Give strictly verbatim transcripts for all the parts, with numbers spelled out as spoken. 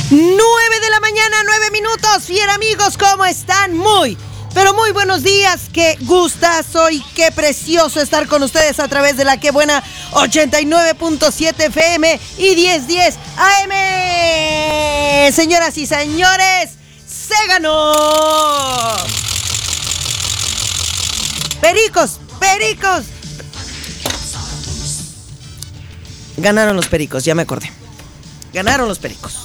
nueve de la mañana, nueve minutos. Fiera amigos, ¿cómo están? Muy, pero muy buenos días. Qué gustazo y qué precioso estar con ustedes a través de la Qué Buena ochenta y nueve punto siete F M y diez diez A M. Señoras y señores, se ganó. Pericos, pericos. Ganaron los pericos, ya me acordé. Ganaron los pericos.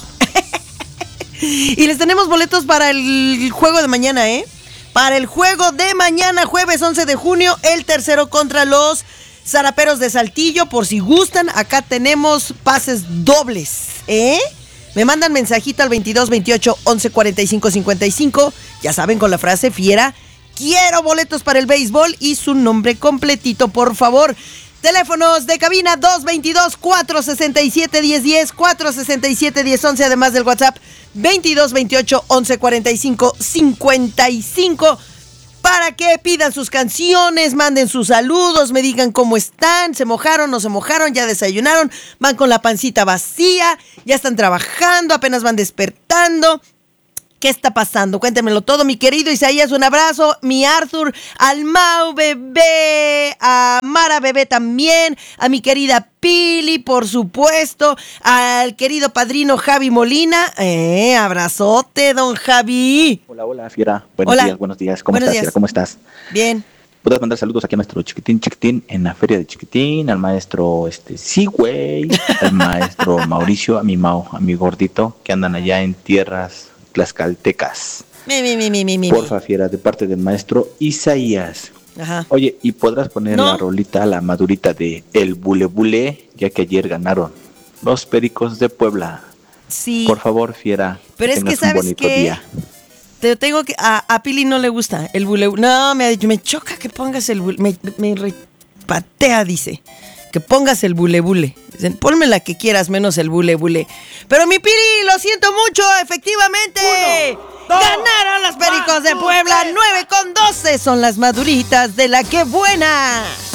Y les tenemos boletos para el juego de mañana, ¿eh? Para el juego de mañana, jueves once de junio, el tercero contra los Zaraperos de Saltillo. Por si gustan, acá tenemos pases dobles, ¿eh? Me mandan mensajito al veintidós veintiocho once cuarenta y cinco cincuenta y cinco. Ya saben, con la frase fiera, quiero boletos para el béisbol y su nombre completito, por favor. Teléfonos de cabina dos veintidós cuatro sesenta y siete diez diez, cuatro sesenta y siete diez once, además del WhatsApp veintidós veintiocho once cuarenta y cinco cincuenta y cinco, para que pidan sus canciones, manden sus saludos, me digan cómo están, se mojaron, no se mojaron, ya desayunaron, van con la pancita vacía, ya están trabajando, apenas van despertando. ¿Qué está pasando? Cuéntemelo todo, mi querido Isaías, un abrazo, mi Arthur, al Mau bebé, a Mara bebé también, a mi querida Pili, por supuesto, al querido padrino Javi Molina, eh, abrazote, don Javi. Hola, hola, fiera, buenos hola. días, buenos días, ¿cómo buenos estás, días. fiera? ¿Cómo estás? Bien. Puedes mandar saludos aquí a nuestro Chiquitín Chiquitín en la feria de Chiquitín, al maestro este sí, güey, al maestro Mauricio, a mi Mau, a mi gordito, que andan allá en tierras tlaxcaltecas. Mi, mi, mi, mi, mi, mi. Porfa, fiera, de parte del maestro Isaías. Ajá. Oye, ¿y podrás poner ¿No? la rolita, la madurita de El Bule Bule, ya que ayer ganaron los Pericos de Puebla? Sí. Por favor, fiera. Pero es que, tengas un ¿sabes bonito qué? día. Te tengo que... A, a Pili no le gusta el bule... No, me, me choca que pongas el bule... Me, me repatea, dice. Que pongas el bule bule. Dicen, ponme la que quieras, menos el bule bule. Pero mi Pili, lo siento mucho, efectivamente. Uno, dos, ganaron los Pericos de Puebla. nueve con doce son las maduritas de la Qué Buena.